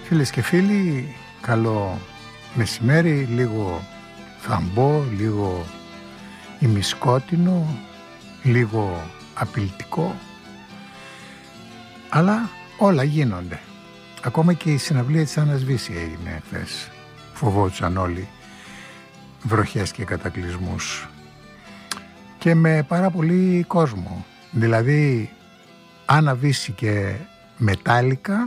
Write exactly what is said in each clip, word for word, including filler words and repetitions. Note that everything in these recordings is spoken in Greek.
Φίλες και φίλοι, καλό μεσημέρι, λίγο θαμπό, λίγο ημισκότεινο, λίγο απειλητικό, αλλά όλα γίνονται. Ακόμα και η συναυλία της Άννας Βύση έγινε χθες. Φοβόντουσαν όλοι βροχές και κατακλυσμούς και με πάρα πολύ κόσμο. Δηλαδή Άννα Βύση και Μετάλλικα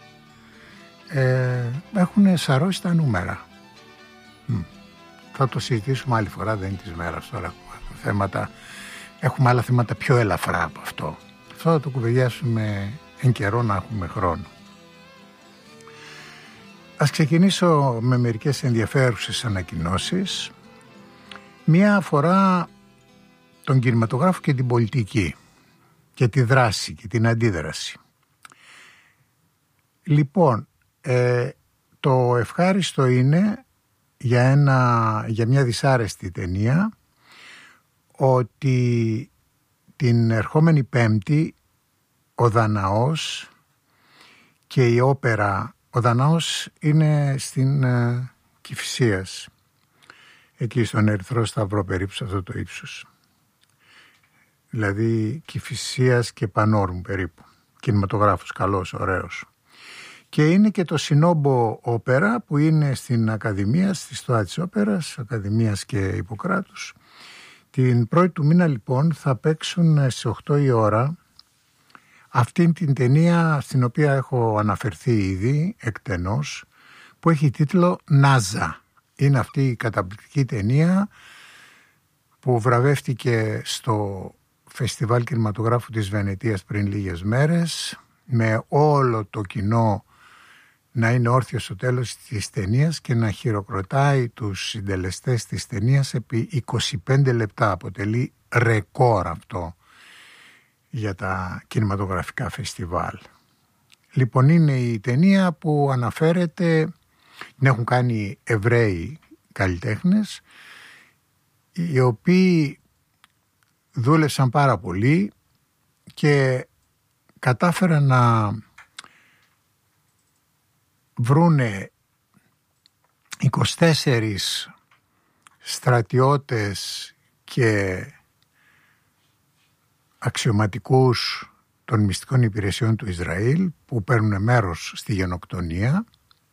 ε, έχουν σαρώσει τα νούμερα. Μ. Θα το συζητήσουμε άλλη φορά, δεν είναι της μέρας τώρα. Θέματα, έχουμε άλλα θέματα πιο ελαφρά από αυτό. Αυτό θα το κουβεντιάσουμε εν καιρό να έχουμε χρόνο. Ας ξεκινήσω με μερικές ενδιαφέρουσες ανακοινώσεις. Μία αφορά τον κινηματογράφο και την πολιτική και τη δράση και την αντίδραση. Λοιπόν, ε, το ευχάριστο είναι για, ένα, για μια δυσάρεστη ταινία ότι την ερχόμενη Πέμπτη ο Δαναός και η όπερα, ο Δαναός είναι στην ε, Κηφισίας, εκεί στον Ερυθρό Σταυρό περίπου σε αυτό το ύψος, δηλαδή Κηφισίας και Πανόρμου περίπου, κινηματογράφος καλός, ωραίος. Και είναι και το Συνόμπο Όπερα που είναι στην Ακαδημία, στη Στοά της Όπερας, Ακαδημίας και Ιπποκράτους. Την πρώτη του μήνα λοιπόν θα παίξουν στις οκτώ η ώρα αυτήν την ταινία στην οποία έχω αναφερθεί ήδη εκτενώς, που έχει τίτλο «Νάζα». Είναι αυτή η καταπληκτική ταινία που βραβεύτηκε στο Φεστιβάλ Κινηματογράφου της Βενετίας πριν λίγες μέρες, με όλο το κοινό να είναι όρθιο στο τέλος της ταινίας και να χειροκροτάει τους συντελεστές της ταινίας επί είκοσι πέντε λεπτά. Αποτελεί ρεκόρ αυτό για τα κινηματογραφικά φεστιβάλ. Λοιπόν, είναι η ταινία που αναφέρεται, την έχουν κάνει Εβραίοι καλλιτέχνες, οι οποίοι δούλευσαν πάρα πολύ και κατάφεραν να βρούνε είκοσι τέσσερις στρατιώτες και αξιωματικούς των μυστικών υπηρεσιών του Ισραήλ που παίρνουν μέρος στη γενοκτονία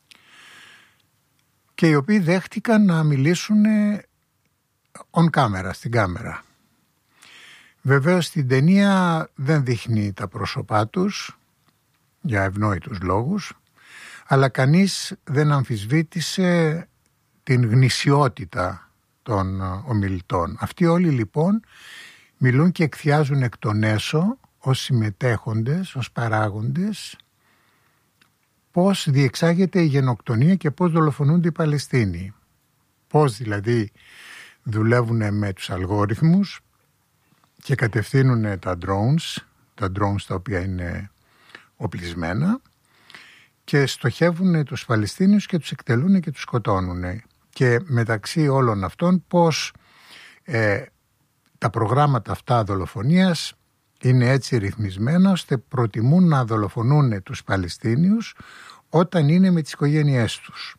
και οι οποίοι δέχτηκαν να μιλήσουν on camera, στην κάμερα. Βεβαίως στην ταινία δεν δείχνει τα πρόσωπά τους για ευνόητους λόγους, αλλά κανείς δεν αμφισβήτησε την γνησιότητα των ομιλητών. Αυτοί όλοι λοιπόν μιλούν και εκθιάζουν εκ των έσω ως συμμετέχοντες, ως παράγοντες, πώς διεξάγεται η γενοκτονία και πώς δολοφονούνται οι Παλαιστίνοι. Πώς δηλαδή δουλεύουν με τους αλγόριθμους και κατευθύνουν τα drones, τα drones τα οποία είναι οπλισμένα, και στοχεύουν τους Παλαιστίνιους και τους εκτελούν και τους σκοτώνουν. Και μεταξύ όλων αυτών πώς ε, τα προγράμματα αυτά δολοφονίας είναι έτσι ρυθμισμένα ώστε προτιμούν να δολοφονούν τους Παλαιστίνιους όταν είναι με τις οικογένειές τους.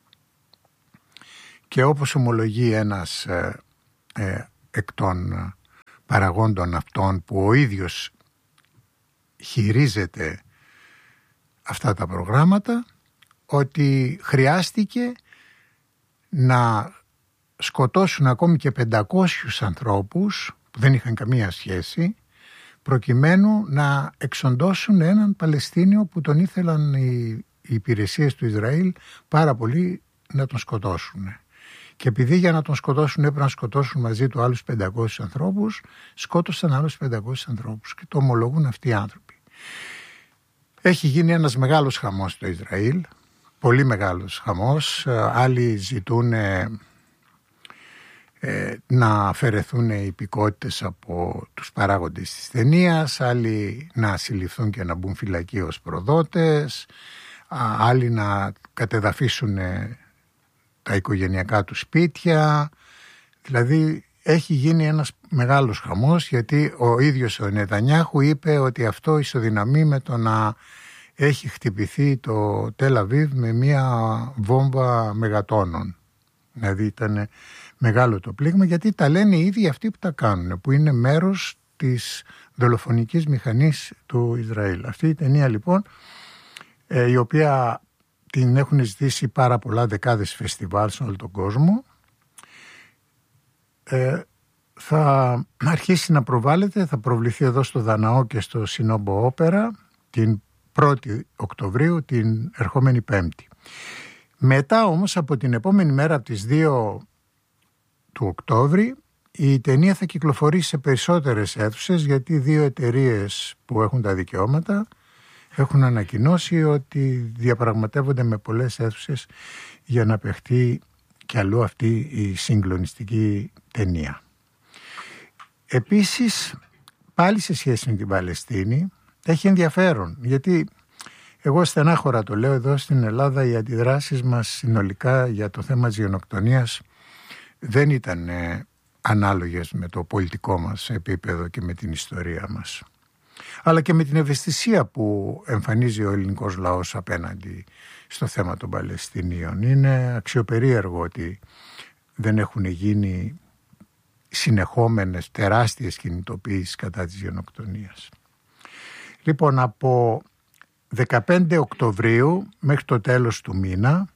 Και όπως ομολογεί ένας ε, ε, εκ των παραγόντων αυτών που ο ίδιος χειρίζεται αυτά τα προγράμματα, ότι χρειάστηκε να σκοτώσουν ακόμη και πεντακόσιους ανθρώπους που δεν είχαν καμία σχέση, προκειμένου να εξοντώσουν έναν Παλαιστίνιο που τον ήθελαν οι, οι υπηρεσίες του Ισραήλ πάρα πολύ να τον σκοτώσουν. Και επειδή για να τον σκοτώσουν έπρεπε να σκοτώσουν μαζί του άλλους πεντακόσιους ανθρώπους, σκότωσαν άλλους πεντακόσιους ανθρώπους και το ομολογούν αυτοί οι άνθρωποι. Έχει γίνει ένας μεγάλος χαμός στο Ισραήλ, πολύ μεγάλος χαμός. Άλλοι ζητούν ε, ε, να αφαιρεθούν οι υπηκότητες από τους παράγοντες της ταινίας, άλλοι να συλληφθούν και να μπουν φυλακοί ως προδότες, άλλοι να κατεδαφίσουν τα οικογενειακά του σπίτια. Δηλαδή έχει γίνει ένας μεγάλος χαμός, γιατί ο ίδιος ο Νετανιάχου είπε ότι αυτό ισοδυναμεί με το να έχει χτυπηθεί το Τελ Αβίβ με μια βόμβα μεγατόνων. Δηλαδή ήταν μεγάλο το πλήγμα, γιατί τα λένε οι ίδιοι αυτοί που τα κάνουν, που είναι μέρος της δολοφονικής μηχανής του Ισραήλ. Αυτή η ταινία λοιπόν, ε, η οποία την έχουν ζητήσει πάρα πολλά δεκάδες φεστιβάλ σε όλο τον κόσμο, ε, θα αρχίσει να προβάλλεται, θα προβληθεί εδώ στο Δαναό και στο Σινόμπο Όπερα την πρώτη Οκτωβρίου, την ερχόμενη Πέμπτη. Μετά όμως, από την επόμενη μέρα, από τις δύο του Οκτώβρη, η ταινία θα κυκλοφορήσει σε περισσότερες αίθουσες, γιατί δύο εταιρείες που έχουν τα δικαιώματα έχουν ανακοινώσει ότι διαπραγματεύονται με πολλές αίθουσες για να παιχτεί κι αλλού αυτή η συγκλονιστική ταινία. Επίσης, πάλι σε σχέση με την Παλαιστίνη, έχει ενδιαφέρον, γιατί εγώ στενάχωρα το λέω, εδώ στην Ελλάδα οι αντιδράσεις μας συνολικά για το θέμα της γενοκτονίας δεν ήταν ε, ανάλογες με το πολιτικό μας επίπεδο και με την ιστορία μας, αλλά και με την ευαισθησία που εμφανίζει ο ελληνικός λαός απέναντι στο θέμα των Παλαιστινίων. Είναι αξιοπερίεργο ότι δεν έχουν γίνει συνεχόμενες τεράστιες κινητοποιήσεις κατά της γενοκτονίας. Λοιπόν, από δεκαπέντε Οκτωβρίου μέχρι το τέλος του μήνα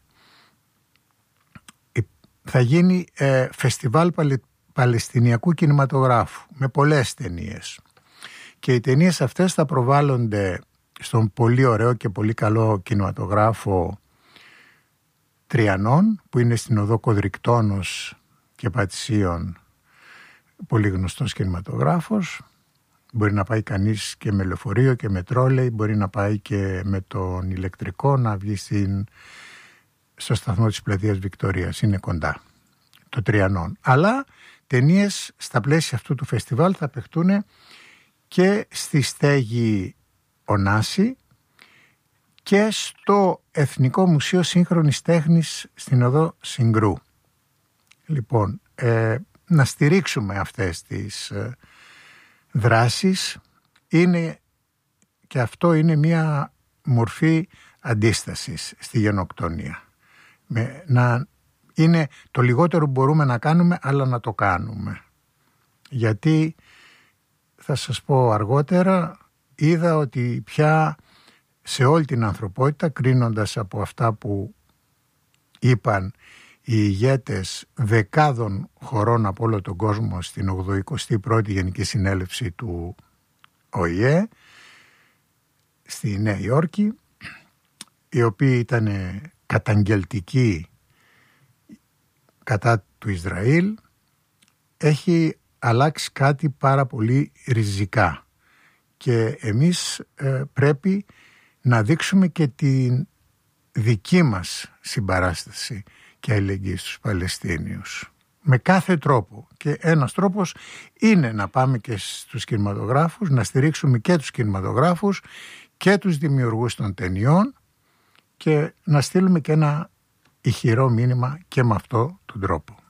θα γίνει ε, φεστιβάλ παλαι, παλαιστινιακού κινηματογράφου με πολλές ταινίες. Και οι ταινίες αυτές θα προβάλλονται στον πολύ ωραίο και πολύ καλό κινηματογράφο Τριανών, που είναι στην οδό Κοδρικτώνος και Πατησίων, πολύ γνωστός κινηματογράφος. Μπορεί να πάει κανείς και με λεωφορείο και με τρόλεϊ, μπορεί να πάει και με τον ηλεκτρικό, να βγει στην, στο σταθμό της Πλατείας Βικτωρίας, είναι κοντά, το Τριανών. Αλλά ταινίες στα πλαίσια αυτού του φεστιβάλ θα παιχτούν και στη στέγη Ωνάση και στο Εθνικό Μουσείο Σύγχρονης Τέχνης στην οδό Συγκρού. Λοιπόν, ε, να στηρίξουμε αυτές τις ε, δράσεις, είναι, και αυτό είναι μια μορφή αντίστασης στη γενοκτονία. Με, να είναι το λιγότερο που μπορούμε να κάνουμε, αλλά να το κάνουμε. Γιατί θα σας πω αργότερα, είδα ότι πια σε όλη την ανθρωπότητα, κρίνοντας από αυτά που είπαν οι ηγέτες δεκάδων χωρών από όλο τον κόσμο στην ογδοηκοστή πρώτη Γενική Συνέλευση του Ο Η Ε στη Νέα Υόρκη, οι οποίοι ήταν καταγγελτικοί κατά του Ισραήλ, έχει αλλάξει κάτι πάρα πολύ ριζικά. Και εμείς ε, πρέπει να δείξουμε και τη δική μας συμπαράσταση και αλληλεγγύη στους Παλαιστίνιους. Με κάθε τρόπο. Και ένας τρόπος είναι να πάμε και στους κινηματογράφους, να στηρίξουμε και τους κινηματογράφους και τους δημιουργούς των ταινιών και να στείλουμε και ένα ηχηρό μήνυμα και με αυτό τον τρόπο.